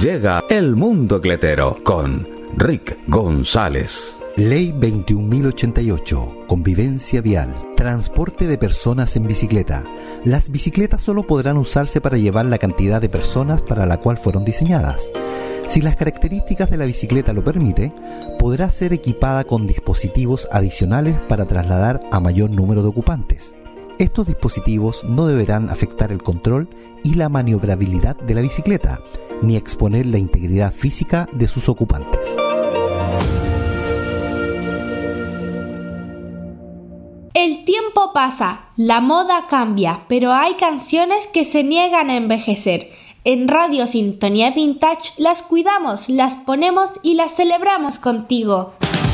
Llega El Mundo Cletero con Rick González. Ley 21.088. Convivencia vial. Transporte de personas en bicicleta. Las bicicletas solo podrán usarse para llevar la cantidad de personas para la cual fueron diseñadas. Si las características de la bicicleta lo permite, podrá ser equipada con dispositivos adicionales para trasladar a mayor número de ocupantes. Estos dispositivos no deberán afectar el control y la maniobrabilidad de la bicicleta, ni exponer la integridad física de sus ocupantes. El tiempo pasa, la moda cambia, pero hay canciones que se niegan a envejecer. En Radio Sintonía Vintage las cuidamos, las ponemos y las celebramos contigo.